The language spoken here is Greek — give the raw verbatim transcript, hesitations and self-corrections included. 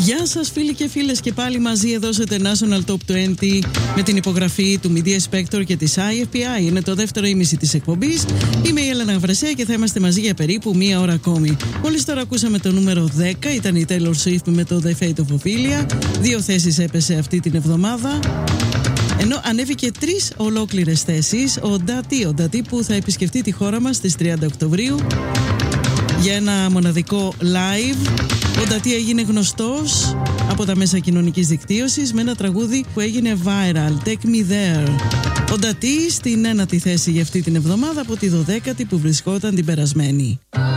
Γεια σας φίλοι και φίλες, και πάλι μαζί εδώ σε National Top είκοσι με την υπογραφή του Media Spector και της άι εφ πι άι. Είναι το δεύτερο ήμιση της εκπομπής. Είμαι η Έλενα Βρεσέα και θα είμαστε μαζί για περίπου μία ώρα ακόμη. Μόλις τώρα ακούσαμε το νούμερο δέκα, ήταν η Taylor Swift με το The Fate of Ophelia. Δύο θέσεις έπεσε αυτή την εβδομάδα. Ενώ ανέβηκε τρεις ολόκληρες θέσεις ο Ντάτι, ο Ντάτι που θα επισκεφτεί τη χώρα μας στις τριάντα Οκτωβρίου για ένα μοναδικό live. Ο Ντάτι έγινε γνωστός από τα μέσα κοινωνικής δικτύωσης με ένα τραγούδι που έγινε viral, Take Me There. Ο Ντάτι στην ένατη θέση για αυτή την εβδομάδα από τη δωδέκατη που βρισκόταν την περασμένη.